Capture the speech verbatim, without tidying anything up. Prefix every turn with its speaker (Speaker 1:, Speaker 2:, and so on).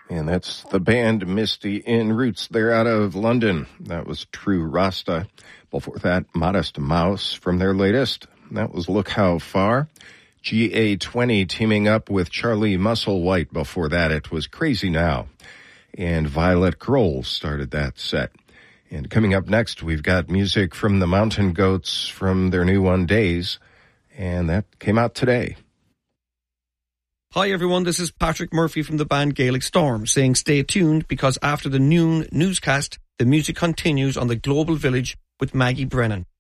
Speaker 1: And that's the band Misty in Roots. They're out of London. That was True Rasta. Before that, Modest Mouse from their latest. That was Look How Far. G A twenty teaming up with Charlie Musselwhite. Before that, it was Crazy Now. And Violet Grohl started that set. And coming up next, we've got music from the Mountain Goats from their new one, Days. And that came out today.
Speaker 2: Hi everyone, this is Patrick Murphy from the band Gaelic Storm saying stay tuned because after the noon newscast, the music continues on the Global Village with Maggie Brennan.